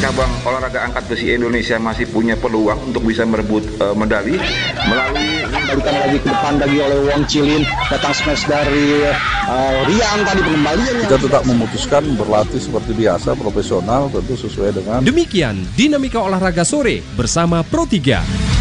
cabang olahraga angkat besi Indonesia masih punya peluang untuk bisa merebut medali melalui balikan lagi ke depan lagi oleh Wong Chilin, datang smash dari Rian tadi pengembaliannya. Kita tetap memutuskan berlatih seperti biasa, profesional, tentu sesuai dengan. Demikian Dinamika Olahraga Sore bersama Pro 3.